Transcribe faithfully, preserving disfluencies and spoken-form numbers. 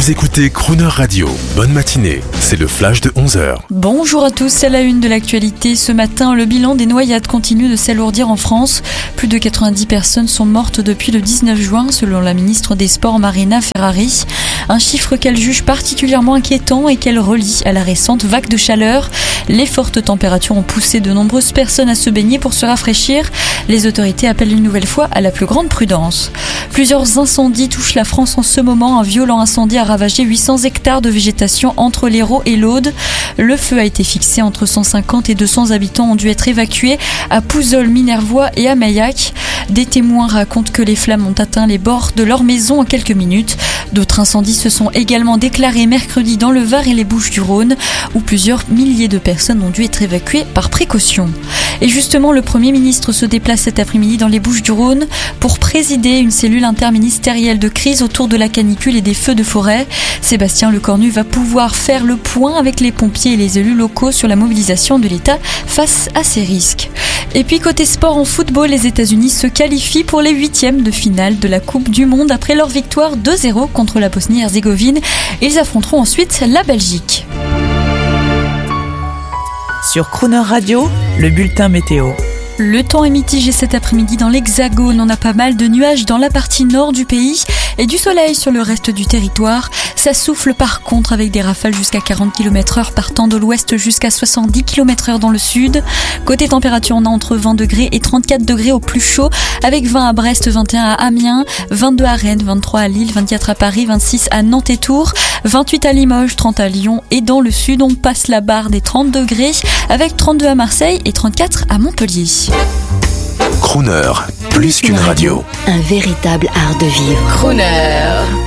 Vous écoutez Crooner Radio. Bonne matinée, c'est le flash de onze heures. Bonjour à tous, c'est la une de l'actualité. Ce matin, le bilan des noyades continue de s'alourdir en France. Plus de quatre-vingt-dix personnes sont mortes depuis le dix-neuf juin, selon la ministre des Sports Marina Ferrari. Un chiffre qu'elle juge particulièrement inquiétant et qu'elle relie à la récente vague de chaleur. Les fortes températures ont poussé de nombreuses personnes à se baigner pour se rafraîchir. Les autorités appellent une nouvelle fois à la plus grande prudence. Plusieurs incendies touchent la France en ce moment. Un violent incendie a ravagé huit cents hectares de végétation entre l'Hérault et l'Aude. Le feu a été fixé entre cent cinquante et deux cents habitants ont dû être évacués à Pouzol, Minervois et à Maillac. Des témoins racontent que les flammes ont atteint les bords de leur maison en quelques minutes. D'autres incendies se sont également déclarés mercredi dans le Var et les Bouches-du-Rhône, où plusieurs milliers de personnes ont dû être évacuées par précaution. Et justement, le Premier ministre se déplace cet après-midi dans les Bouches-du-Rhône pour présider une cellule interministérielle de crise autour de la canicule et des feux de forêt. Sébastien Lecornu va pouvoir faire le point avec les pompiers et les élus locaux sur la mobilisation de l'État face à ces risques. Et puis côté sport en football, les États-Unis se qualifient pour les huitièmes de finale de la Coupe du Monde après leur victoire deux zéro contre la Bosnie-Herzégovine. Ils affronteront ensuite la Belgique. Sur Crooner Radio, le bulletin météo. Le temps est mitigé cet après-midi dans l'Hexagone. On a pas mal de nuages dans la partie nord du pays et du soleil sur le reste du territoire. Ça souffle par contre avec des rafales jusqu'à quarante kilomètres heure partant de l'ouest jusqu'à soixante-dix kilomètres heure dans le sud. Côté température, on a entre vingt degrés et trente-quatre degrés au plus chaud avec vingt à Brest, vingt et un à Amiens, vingt-deux à Rennes, vingt-trois à Lille, vingt-quatre à Paris, vingt-six à Nantes et Tours, vingt-huit à Limoges, trente à Lyon et dans le sud, on passe la barre des trente degrés avec trente-deux à Marseille et trente-quatre à Montpellier. Crooner, plus qu'une radio. Un véritable art de vivre. Crooner.